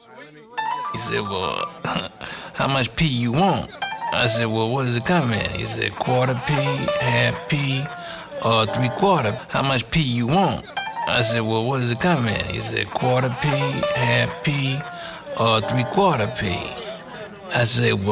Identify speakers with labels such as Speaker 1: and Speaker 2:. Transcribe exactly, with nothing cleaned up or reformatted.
Speaker 1: He said, well, how much P you want? I said, well, what does it come in? He said, quarter P, half P, or three quarter. How much P you want? I said, well, what does it come in? He said, quarter P, half P, or three quarter P. I said, well,